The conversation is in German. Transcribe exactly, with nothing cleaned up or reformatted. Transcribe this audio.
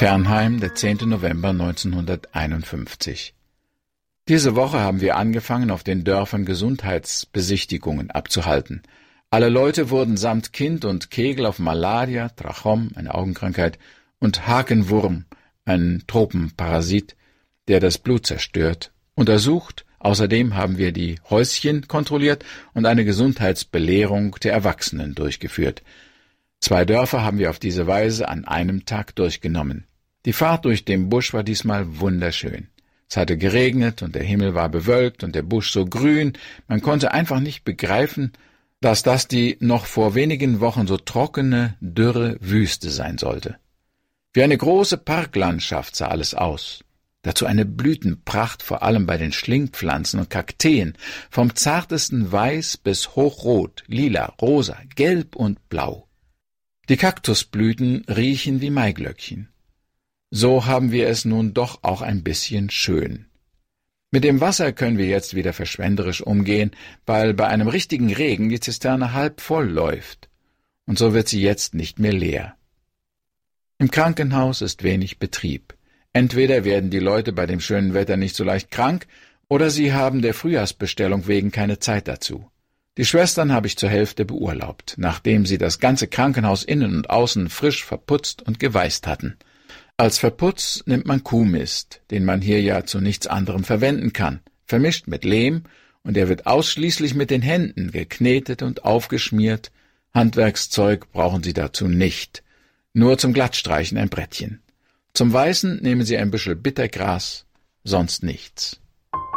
Fernheim, der zehnte November neunzehnhunderteinundfünfzig. Diese Woche haben wir angefangen, auf den Dörfern Gesundheitsbesichtigungen abzuhalten. Alle Leute wurden samt Kind und Kegel auf Malaria, Trachom, eine Augenkrankheit, und Hakenwurm, ein Tropenparasit, der das Blut zerstört, untersucht. Außerdem haben wir die Häuschen kontrolliert und eine Gesundheitsbelehrung der Erwachsenen durchgeführt. Zwei Dörfer haben wir auf diese Weise an einem Tag durchgenommen. Die Fahrt durch den Busch war diesmal wunderschön. Es hatte geregnet und der Himmel war bewölkt und der Busch so grün, man konnte einfach nicht begreifen, dass das die noch vor wenigen Wochen so trockene, dürre Wüste sein sollte. Wie eine große Parklandschaft sah alles aus. Dazu eine Blütenpracht, vor allem bei den Schlingpflanzen und Kakteen, vom zartesten Weiß bis hochrot, lila, rosa, gelb und blau. Die Kaktusblüten riechen wie Maiglöckchen. So haben wir es nun doch auch ein bisschen schön. Mit dem Wasser können wir jetzt wieder verschwenderisch umgehen, weil bei einem richtigen Regen die Zisterne halb voll läuft. Und so wird sie jetzt nicht mehr leer. Im Krankenhaus ist wenig Betrieb. Entweder werden die Leute bei dem schönen Wetter nicht so leicht krank, oder sie haben der Frühjahrsbestellung wegen keine Zeit dazu. Die Schwestern habe ich zur Hälfte beurlaubt, nachdem sie das ganze Krankenhaus innen und außen frisch verputzt und geweißt hatten. Als Verputz nimmt man Kuhmist, den man hier ja zu nichts anderem verwenden kann, vermischt mit Lehm, und er wird ausschließlich mit den Händen geknetet und aufgeschmiert. Handwerkszeug brauchen Sie dazu nicht, nur zum Glattstreichen ein Brettchen. Zum Weißen nehmen Sie ein Büschel Bittergras, sonst nichts.